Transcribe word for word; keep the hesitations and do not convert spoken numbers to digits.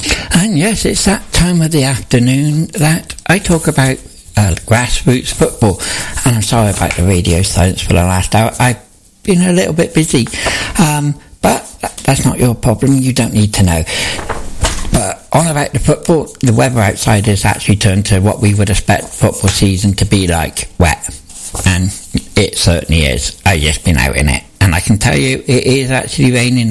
And yes, it's that time of the afternoon that I talk about uh, grassroots football. And I'm sorry about the radio silence for the last hour. I've been a little bit busy. Um, but that's not your problem. You don't need to know. But on about the football, the weather outside has actually turned to what we would expect football season to be like, wet. And it certainly is. I've just been out in it. And I can tell you, it is actually raining